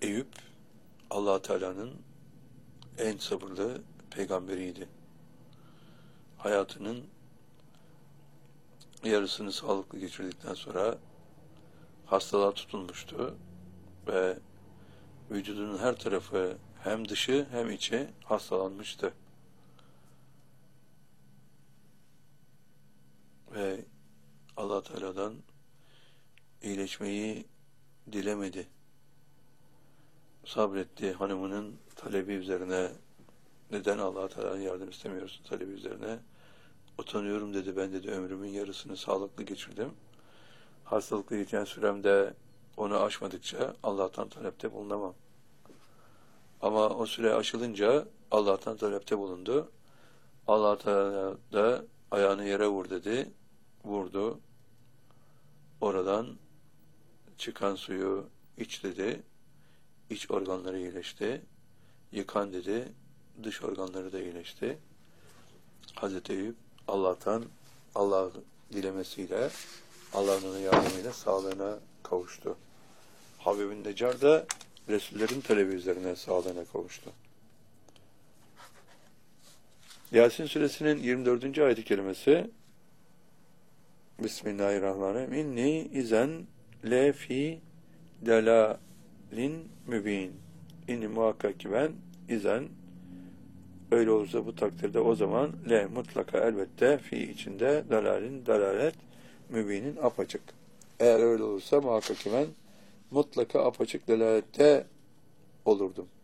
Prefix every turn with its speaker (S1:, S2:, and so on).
S1: Eyüp Allah Teala'nın en sabırlı peygamberiydi. Hayatının yarısını sağlıklı geçirdikten sonra hastalığa tutulmuştu ve vücudunun her tarafı hem dışı hem içi hastalanmıştı. Ve Allah Teala'dan iyileşmeyi dilemedi. Sabretti hanımının talebi üzerine. Neden Allah Teala'dan yardım istemiyorsun talebi üzerine? Utanıyorum dedi, ben dedi ömrümün yarısını sağlıklı geçirdim. Hastalıklı geçen süremde onu aşmadıkça Allah'tan talepte bulunamam. Ama o süre aşılınca Allah'tan talepte bulundu. Allah Teala da ayağını yere vur dedi. Vurdu. Oradan çıkan suyu iç dedi. İç organları iyileşti. Yıkan dedi. Dış organları da iyileşti. Hazreti Eyüp Allah'tan, Allah dilemesiyle, Allah'ın yardımıyla sağlığına kavuştu. Habib-i Neccar da Resullerin talebi üzerine sağlığına kavuştu. Yasin suresinin 24. ayet-i kerimesi Bismillahirrahmanirrahim. İnni izen le fi delalin mübin. İnni muhakkak ki ben izen öyle olursa bu takdirde o zaman le mutlaka elbette fi içinde dalalin dalalet mübinin apaçık. Eğer öyle olursa muhakkak ki ben mutlaka apaçık dalalette olurdum.